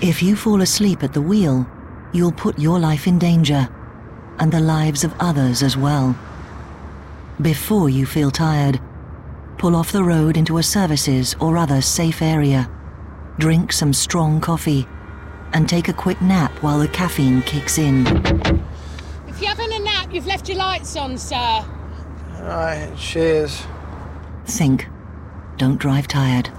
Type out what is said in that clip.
If you fall asleep at the wheel, you'll put your life in danger, and the lives of others as well. Before you feel tired, pull off the road into a services or other safe area, drink some strong coffee, and take a quick nap while the caffeine kicks in. If you're having a nap, you've left your lights on, sir. All right, cheers. Think. Don't drive tired.